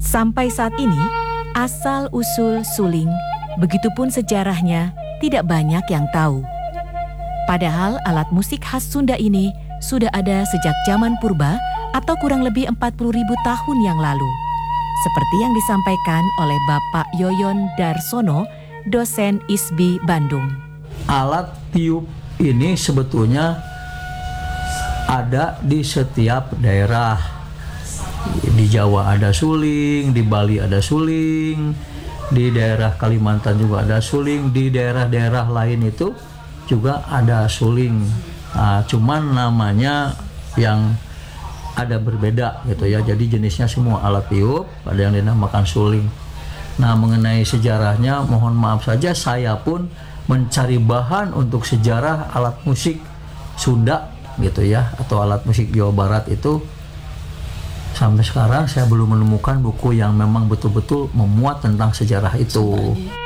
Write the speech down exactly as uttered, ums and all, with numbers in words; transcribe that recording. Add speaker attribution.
Speaker 1: Sampai saat ini, asal-usul suling, begitupun sejarahnya, tidak banyak yang tahu. Padahal alat musik khas Sunda ini sudah ada sejak zaman purba atau kurang lebih empat puluh ribu tahun yang lalu. Seperti yang disampaikan oleh Bapak Yoyon Darsono, dosen I S B I Bandung.
Speaker 2: Alat tiup ini sebetulnya ada di setiap daerah. Di Jawa ada suling, di Bali ada suling, di daerah Kalimantan juga ada suling, di daerah-daerah lain itu juga ada suling. Nah, cuman namanya yang ada berbeda gitu ya. Jadi jenisnya semua alat tiup, ada yang dinamakan suling. Nah, mengenai sejarahnya mohon maaf saja, saya pun mencari bahan untuk sejarah alat musik Sunda gitu ya, atau alat musik Jawa Barat itu. Sampai sekarang saya belum menemukan buku yang memang betul-betul memuat tentang sejarah itu.